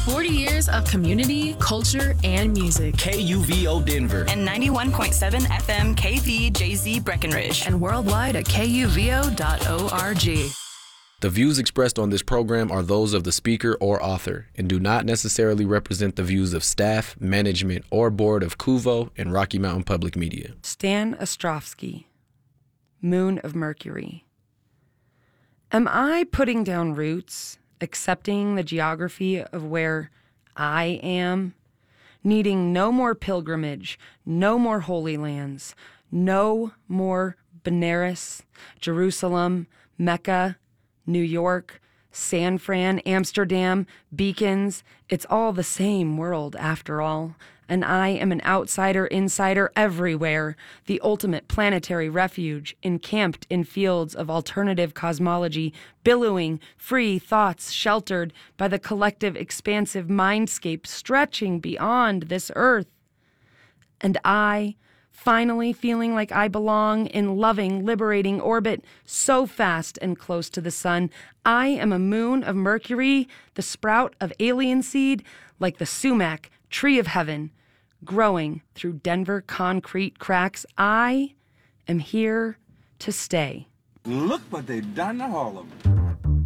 40 years of community, culture, and music. KUVO Denver. And 91.7 FM KVJZ Breckenridge. And worldwide at kuvo.org. The views expressed on this program are those of the speaker or author and do not necessarily represent the views of staff, management, or board of KUVO and Rocky Mountain Public Media. Stan Ostrovsky, Moon of Mercury. Am I putting down roots, accepting the geography of where I am, needing no more pilgrimage, no more holy lands, no more Benares, Jerusalem, Mecca, New York, San Fran, Amsterdam, Beacons? It's all the same world after all. And I am an outsider, insider everywhere, the ultimate planetary refuge, encamped in fields of alternative cosmology, billowing, free thoughts sheltered by the collective expansive mindscape stretching beyond this earth. And I, finally feeling like I belong in loving, liberating orbit, so fast and close to the sun. I am a moon of Mercury, the sprout of alien seed, like the sumac, tree of heaven, growing through Denver concrete cracks. I am here to stay. Look what they've done to Harlem.